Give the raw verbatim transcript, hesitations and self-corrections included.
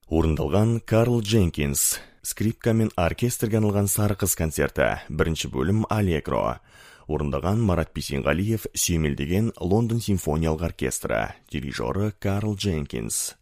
Орындалған Карл Дженкинс. Скрипка мен оркестрге арналған Сары қыз концерті. Бірінші бөлім Аллегро. Орындаған Марат Бейсенғалиев сүйемелдеген Лондон симфониялық оркестрі. Дирижері Карл Дженкинс.